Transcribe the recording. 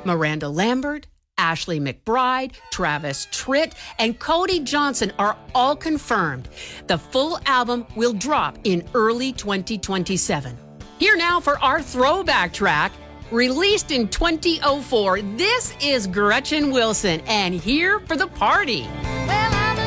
Miranda Lambert, Ashley McBryde, Travis Tritt, and Cody Johnson are all confirmed. The full album will drop in early 2027. Here now for our throwback track. Released in 2004, this is Gretchen Wilson, and Here for the Party.